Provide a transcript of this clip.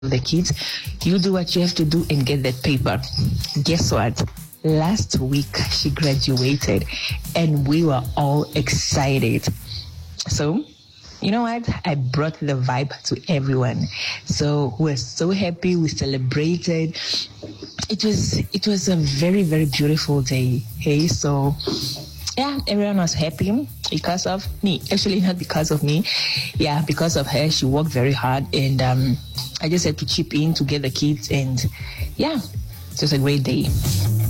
the kids. You do what you have to do and get that paper. Guess what? Last week she graduated and we were all excited. So, you know what? I brought the vibe to everyone. So we're so happy. We celebrated. It was a very, very beautiful day. Hey, so yeah, everyone was happy because of me. Actually, not because of me. Yeah, because of her. She worked very hard, and I just had to chip in to get the kids. And yeah, it was a great day.